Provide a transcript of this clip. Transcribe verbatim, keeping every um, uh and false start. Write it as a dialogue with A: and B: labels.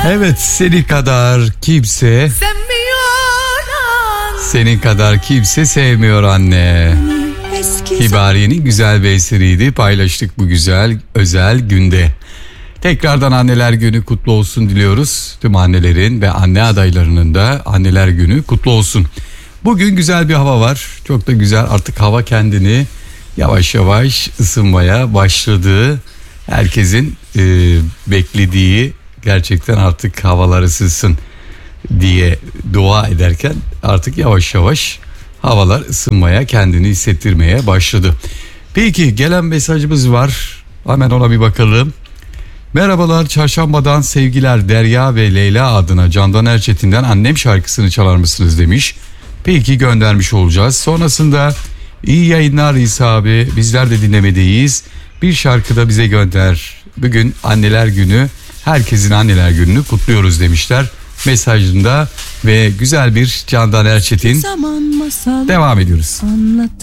A: Evet, seni kadar kimse senin kadar kimse sevmiyor anne. Kibariye'nin güzel bir eseriydi. Paylaştık bu güzel özel günde. Tekrardan Anneler Günü kutlu olsun diliyoruz. Tüm annelerin ve anne adaylarının da Anneler Günü kutlu olsun. Bugün güzel bir hava var. Çok da güzel, artık hava kendini yavaş yavaş ısınmaya başladı. Herkesin e, beklediği, gerçekten artık havalar ısınsın diye dua ederken artık yavaş yavaş havalar ısınmaya, kendini hissettirmeye başladı. Peki, gelen mesajımız var. Hemen ona bir bakalım. Merhabalar, çarşambadan sevgiler Derya ve Leyla adına Candan Erçetin'den Annem şarkısını çalar mısınız demiş. Peki, göndermiş olacağız. Sonrasında iyi yayınlar İsa abi, bizler de dinlemedeyiz. Bir şarkı da bize gönder. Bugün Anneler Günü, herkesin Anneler Günü'nü kutluyoruz demişler mesajında ve güzel bir Candan Erçetin. Devam ediyoruz.